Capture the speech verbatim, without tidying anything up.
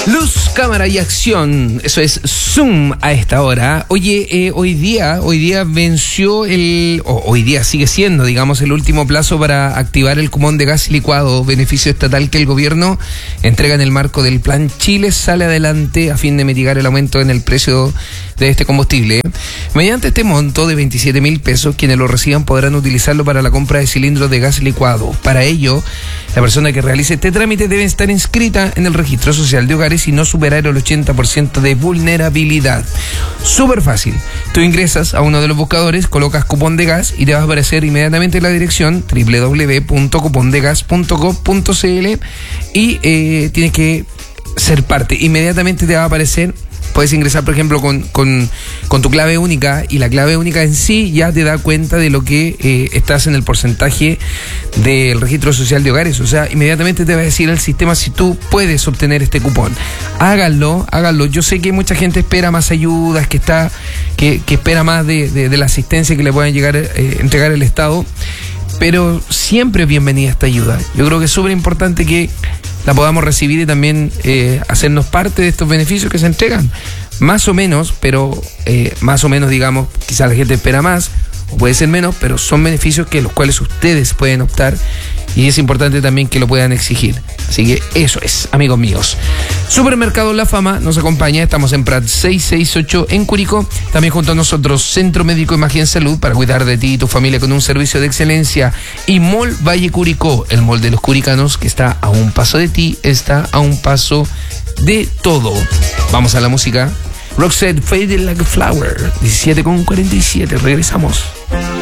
Luz, cámara y acción. Eso es Zoom a esta hora. Oye, eh, hoy día, hoy día venció el, o hoy día sigue siendo, digamos, el último plazo para activar el cupón de gas licuado, beneficio estatal que el gobierno entrega en el marco del Plan Chile Sale Adelante a fin de mitigar el aumento en el precio de este combustible. Mediante este monto de veintisiete mil pesos, quienes lo reciban podrán utilizarlo para la compra de cilindros de gas licuado. Para ello, la persona que realice este trámite debe estar inscrita en el registro social de hogares y no superar el ochenta por ciento de vulnerabilidad. Súper fácil. Tú ingresas a uno de los buscadores, colocas cupón de gas y te va a aparecer inmediatamente la dirección doble u doble u doble u punto cupón de gas punto gov punto c l y eh, tienes que ser parte. Inmediatamente te va a aparecer. Puedes ingresar, por ejemplo, con, con, con tu clave única, y la clave única en sí ya te da cuenta de lo que eh, estás en el porcentaje del registro social de hogares. O sea, inmediatamente te va a decir el sistema si tú puedes obtener este cupón. Háganlo, háganlo. Yo sé que mucha gente espera más ayudas, que está que, que espera más de, de, de la asistencia que le puedan llegar eh, entregar el Estado, pero siempre es bienvenida esta ayuda. Yo creo que es súper importante que la podamos recibir y también eh, hacernos parte de estos beneficios que se entregan. Más o menos, pero eh, más o menos, digamos, quizás la gente espera más, o puede ser menos, pero son beneficios que los cuales ustedes pueden optar y es importante también que lo puedan exigir. Así que eso es, amigos míos. Supermercado La Fama nos acompaña, estamos en Prat seiscientos sesenta y ocho en Curicó. También junto a nosotros Centro Médico Imagen Salud para cuidar de ti y tu familia con un servicio de excelencia. Y Mall Valle Curicó, el mall de los curicanos que está a un paso de ti, está a un paso de todo. Vamos a la música. Roxette, Faded Like a Flower, diecisiete con cuarenta y siete, regresamos.